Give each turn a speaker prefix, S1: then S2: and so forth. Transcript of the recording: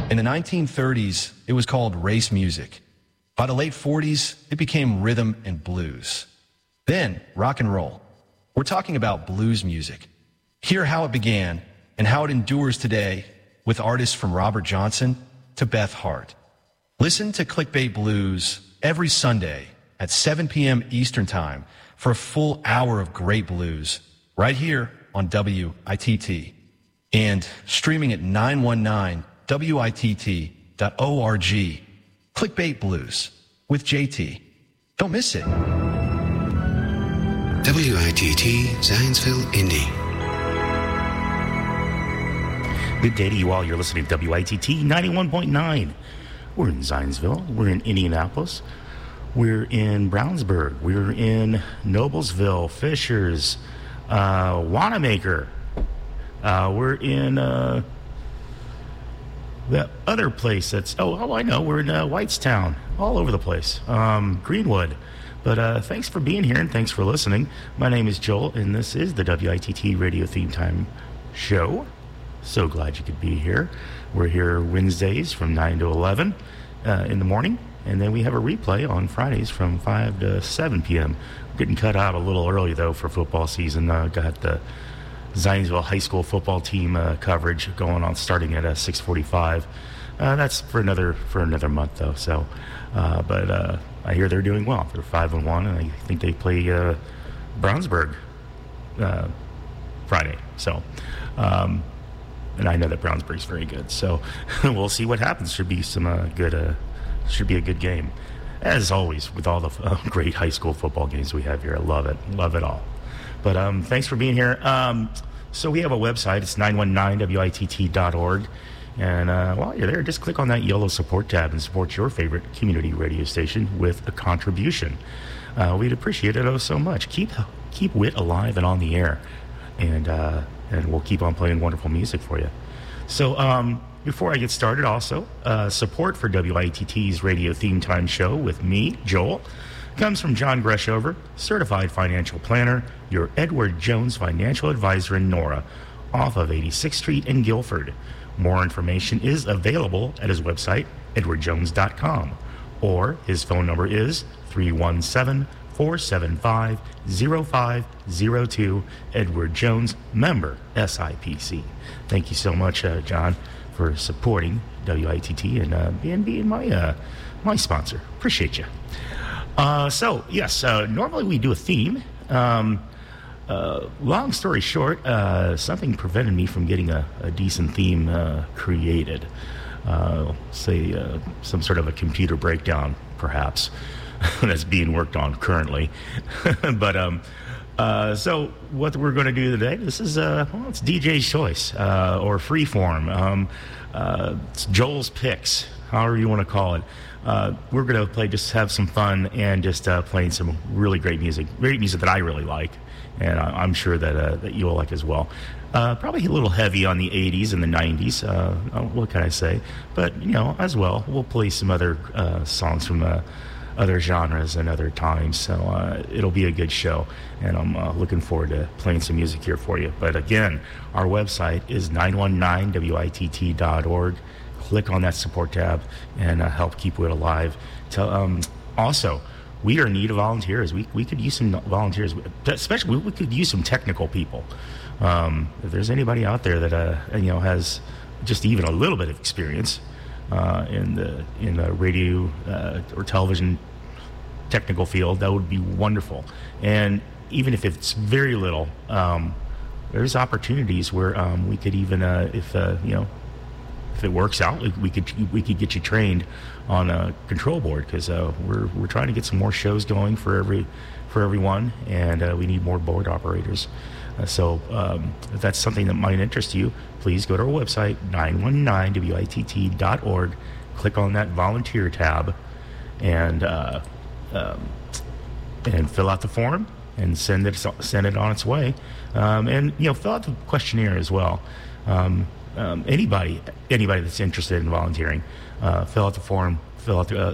S1: In the 1930s, it was called race music. By the late 40s, it became rhythm and blues. Then, rock and roll. We're talking about blues music. Hear how it began and how it endures today with artists from Robert Johnson to Beth Hart. Listen to Clickbait Blues every Sunday at 7 p.m. Eastern Time for a full hour of great blues right here on WITT and streaming at 919witt.org. Clickbait Blues with JT. Don't miss it.
S2: WITT Zionsville, Indy.
S3: Good day to you all. You're listening to WITT 91.9. We're in Zionsville. We're in Indianapolis. We're in Brownsburg. We're in Noblesville, Fishers, Wanamaker. We're in the other place that's, I know. We're in Whitestown, all over the place. Greenwood. But thanks for being here and thanks for listening. My name is Joel, and this is the WITT Radio Theme Time Show. So glad you could be here. We're here Wednesdays from 9 to 11 in the morning, and then we have a replay on Fridays from 5 to 7 p.m. We're getting cut out a little early, though, for football season. Got the Zionsville High School football team coverage going on starting at 6:45. That's for another month, though. So, but I hear they're doing well. They're 5-1, and I think they play Brownsburg Friday. So, and I know that Brownsburg's very good. So we'll see what happens. Should be some should be a good game, as always with all the great high school football games we have here. I love it all. But thanks for being here. So we have a website. It's 919witt.org. And while you're there, just click on that yellow support tab and support your favorite community radio station with a contribution. We'd appreciate it so much. Keep WIT alive and on the air, and we'll keep on playing wonderful music for you. So before I get started, also, support for WITT's Radio Theme Time Show with me, Joel, comes from John Greshover, Certified Financial Planner, your Edward Jones Financial Advisor in Nora, off of 86th Street in Guilford. More information is available at his website, edwardjones.com, or his phone number is 317-475-0502, Edward Jones, member SIPC. Thank you so much, John, for supporting WITT and being my sponsor. Appreciate you. So, yes, normally we do a theme. Long story short, something prevented me from getting a decent theme created. Say some sort of a computer breakdown, perhaps, that's being worked on currently. But so what we're going to do today, this is it's DJ's choice or freeform. It's Joel's picks, however you want to call it. We're going to just have some fun and just playing some really great music that I really like. And I'm sure that you'll like as well. Probably a little heavy on the 80s and the 90s. What can I say? But, as well, we'll play some other songs from other genres and other times. So it'll be a good show. And I'm looking forward to playing some music here for you. But again, our website is 919witt.org. Click on that support tab and help keep WIT alive. Also, we are in need of volunteers. We could use some volunteers, especially we could use some technical people. If there's anybody out there that has just even a little bit of experience in the radio or television technical field, that would be wonderful. And even if it's very little, there's opportunities where we could even if it works out, we could get you trained on a control board, because we're trying to get some more shows going for everyone, and we need more board operators. So if that's something that might interest you, please go to our website, 919witt.org, click on that volunteer tab, and fill out the form and send it on its way, and fill out the questionnaire as well. Anybody that's interested in volunteering, fill out the form, fill out